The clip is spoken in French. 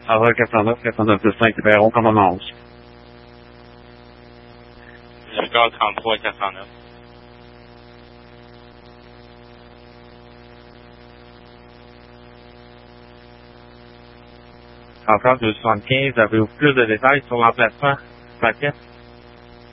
Faveur 409, 409-5, Perron, comme on annonce. Victor 33 409. Encore 275, avez-vous plus de détails sur l'emplacement? Plaquette?